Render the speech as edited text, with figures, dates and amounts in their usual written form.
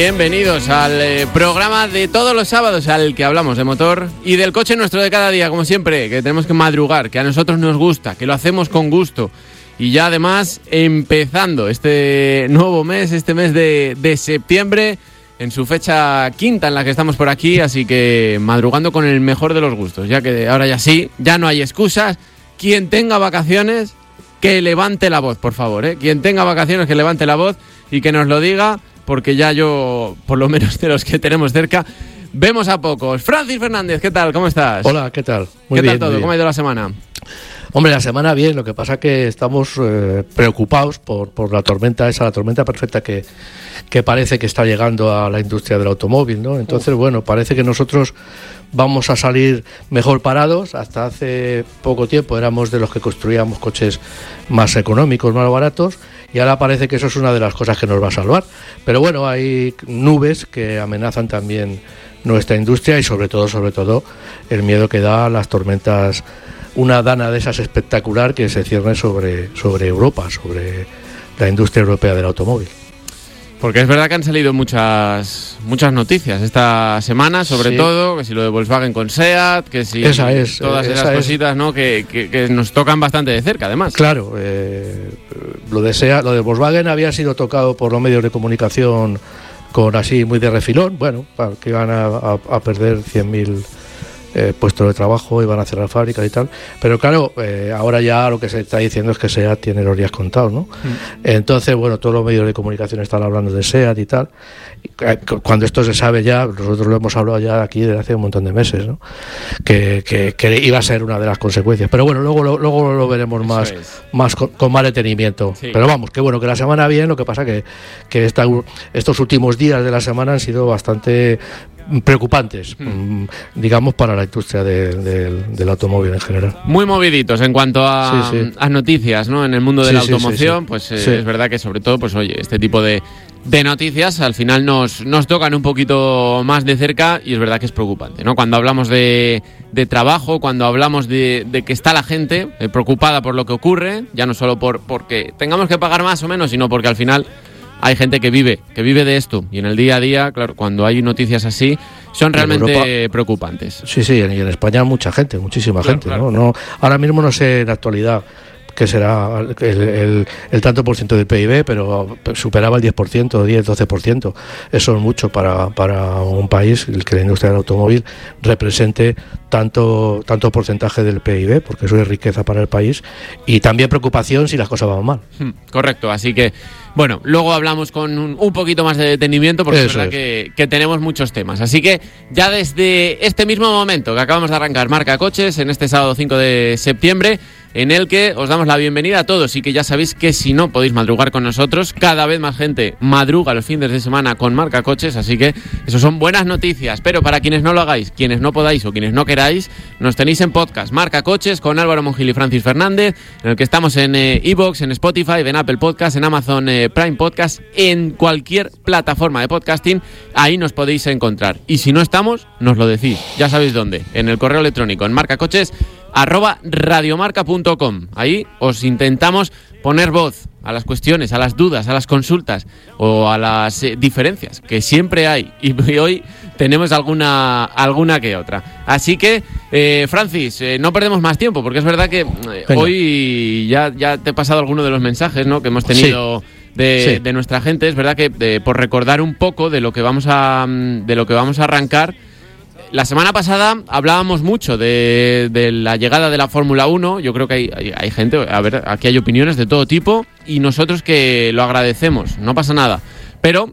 Bienvenidos al programa de todos los sábados al que hablamos de motor y del coche nuestro de cada día, como siempre, que tenemos que madrugar, que a nosotros nos gusta, que lo hacemos con gusto. Y ya además empezando este nuevo mes, este mes de septiembre, en su fecha quinta en la que estamos por aquí, así que madrugando con el mejor de los gustos, ya que ahora ya sí, ya no hay excusas. Quien tenga vacaciones, que levante la voz, por favor, ¿eh? Quien tenga vacaciones, que levante la voz y que nos lo diga, porque ya yo, por lo menos de los que tenemos cerca, vemos a pocos. Francis Fernández, ¿qué tal? ¿Cómo estás? Hola, ¿qué tal? Muy bien, ¿qué tal todo? ¿Cómo ha ido la semana? Hombre, la semana bien, lo que pasa es que estamos preocupados por la tormenta esa, la tormenta perfecta que parece que está llegando a la industria del automóvil, ¿no? Entonces, bueno, parece que nosotros vamos a salir mejor parados. Hasta hace poco tiempo éramos de los que construíamos coches más económicos, más baratos, y ahora parece que eso es una de las cosas que nos va a salvar. Pero bueno, hay nubes que amenazan también nuestra industria y sobre todo el miedo que da a las tormentas, una dana de esas espectacular que se cierne sobre Europa, sobre la industria europea del automóvil. Porque es verdad que han salido muchas noticias esta semana, sobre todo, que si lo de Volkswagen con SEAT, que si todas esas cositas, ¿no? que nos tocan bastante de cerca, además. Claro, lo de SEAT, lo de Volkswagen había sido tocado por los medios de comunicación con así muy de refilón, bueno, que iban a perder 100.000 puestos de trabajo, iban a cerrar fábricas y tal, pero claro, ahora ya lo que se está diciendo es que SEAT tiene los días contados, ¿no? Entonces, bueno, todos los medios de comunicación están hablando de SEAT y tal. Cuando esto se sabe ya, nosotros lo hemos hablado ya aquí desde hace un montón de meses, ¿no? Que iba a ser una de las consecuencias, pero bueno, luego lo veremos más con más detenimiento. Sí. Pero vamos, que bueno, que la semana bien, lo que pasa que estos últimos días de la semana han sido bastante preocupantes, digamos, para la industria del automóvil en general. Muy moviditos en cuanto a noticias, ¿no? En el mundo de la automoción, pues es verdad que sobre todo, pues oye, este tipo de noticias al final nos tocan un poquito más de cerca y es verdad que es preocupante, ¿no? Cuando hablamos de trabajo, cuando hablamos de que está la gente preocupada por lo que ocurre, ya no solo porque tengamos que pagar más o menos, sino porque al final hay gente que vive de esto y en el día a día, claro, cuando hay noticias así, son realmente preocupantes. Sí, y en España muchísima gente, claro. No, ahora mismo no sé en la actualidad que será el tanto por ciento del PIB, pero superaba el 10%, 10-12%. Eso es mucho para un país, el que la industria del automóvil represente tanto porcentaje del PIB, porque eso es riqueza para el país, y también preocupación si las cosas van mal. Correcto, así que bueno, luego hablamos con un poquito más de detenimiento, porque es verdad que tenemos muchos temas. Así que ya desde este mismo momento que acabamos de arrancar Marca Coches, en este sábado 5 de septiembre, en el que os damos la bienvenida a todos y que ya sabéis que si no podéis madrugar con nosotros, cada vez más gente madruga los fines de semana con Marca Coches, así que eso son buenas noticias. Pero para quienes no lo hagáis, quienes no podáis o quienes no queráis, nos tenéis en podcast Marca Coches con Álvaro Mongil y Francis Fernández, en el que estamos en iVoox, en Spotify, en Apple Podcast, en Amazon Prime Podcast, en cualquier plataforma de podcasting, ahí nos podéis encontrar. Y si no estamos, nos lo decís, ya sabéis dónde, en el correo electrónico, en marcacoches@radiomarca.com. Ahí os intentamos poner voz a las cuestiones, a las dudas, a las consultas o a las diferencias que siempre hay, y hoy tenemos alguna que otra. Así que, Francis, no perdemos más tiempo, porque es verdad que hoy ya te he pasado alguno de los mensajes, ¿no?, que hemos tenido de nuestra gente. Es verdad que por recordar un poco de lo que vamos a arrancar. La semana pasada hablábamos mucho de la llegada de la Fórmula 1. Yo creo que hay gente, a ver, aquí hay opiniones de todo tipo y nosotros que lo agradecemos, no pasa nada. Pero